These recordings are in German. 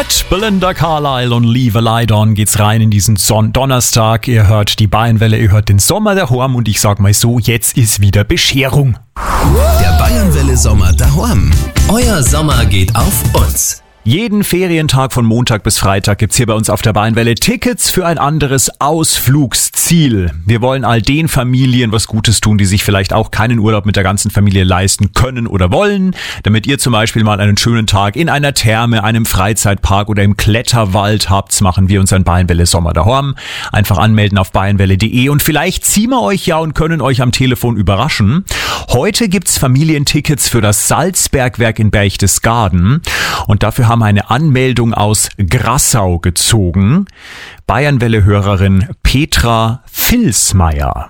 Mit Belinda Carlisle und Leave a Light On geht's rein in diesen Donnerstag. Ihr hört die Bayernwelle, ihr hört den Sommer daheim und ich sag mal so, jetzt ist wieder Bescherung. Der Bayernwelle Sommer daheim. Euer Sommer geht auf uns. Jeden Ferientag von Montag bis Freitag gibt's hier bei uns auf der Bayernwelle Tickets für ein anderes Ausflugsziel. Wir wollen all den Familien was Gutes tun, die sich vielleicht auch keinen Urlaub mit der ganzen Familie leisten können oder wollen, damit ihr zum Beispiel mal einen schönen Tag in einer Therme, einem Freizeitpark oder im Kletterwald habt, machen wir unseren Bayernwelle Sommer daheim. Einfach anmelden auf bayernwelle.de und vielleicht ziehen wir euch ja und können euch am Telefon überraschen. Heute gibt's Familientickets für das Salzbergwerk in Berchtesgaden und dafür haben wir eine Anmeldung aus Grassau gezogen. Bayernwelle-Hörerin Petra Vilsmeier.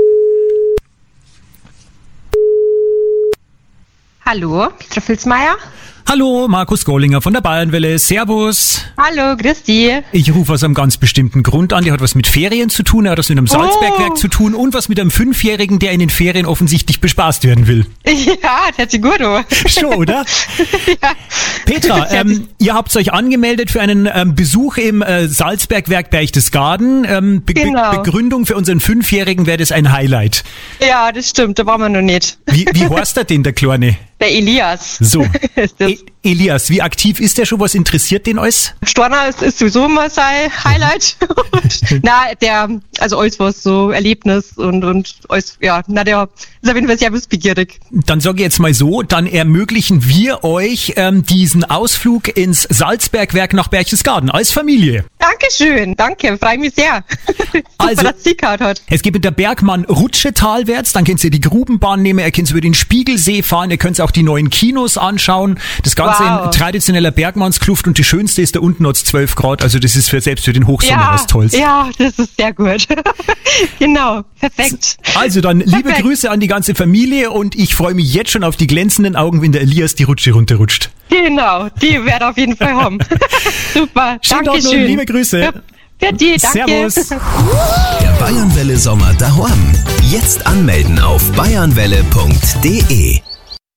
Hallo, Petra Vilsmeier. Hallo, Markus Gollinger von der Bayernwelle. Servus. Hallo, grüß dich. Ich rufe aus einem ganz bestimmten Grund an. Der hat was mit Ferien zu tun, er hat was mit einem Salzbergwerk zu tun und was mit einem 5-Jährigen, der in den Ferien offensichtlich bespaßt werden will. Ja, das hört sich gut an. Schon, oder? Ja. Petra, ihr habt euch angemeldet für einen Besuch im Salzbergwerk Berchtesgaden. Genau. Begründung für unseren 5-Jährigen wäre das ein Highlight. Ja, das stimmt, da waren wir noch nicht. Wie heißt der denn, der Kleine? Der Elias. So, Elias, wie aktiv ist der schon? Was interessiert den alles? Storner ist sowieso immer sein Highlight. Also alles was so Erlebnis und alles, ja, der ist auf jeden Fall sehr wissbegierig. Dann sage ich jetzt mal so, dann ermöglichen wir euch diesen Ausflug ins Salzbergwerk nach Berchtesgaden als Familie. Dankeschön, danke, freue mich sehr. Also, dass sie gehabt hat. Es geht mit der Bergmann-Rutsche talwärts, dann könnt ihr die Grubenbahn nehmen, ihr könnt über den Spiegelsee fahren, ihr könnt auch die neuen Kinos anschauen. Das Ganze in traditioneller Bergmannskluft und die schönste ist, da unten hat es 12 Grad, also das ist selbst für den Hochsommer was Tolles. Ja, das ist sehr gut. Genau, perfekt. Also dann liebe Grüße an die ganze Familie und ich freue mich jetzt schon auf die glänzenden Augen, wenn der Elias die Rutsche runterrutscht. Genau, die werden auf jeden Fall haben. Super, danke schön. Liebe Grüße. Ja, für die, danke. Servus. Der Bayernwelle Sommer daheim. Jetzt anmelden auf bayernwelle.de.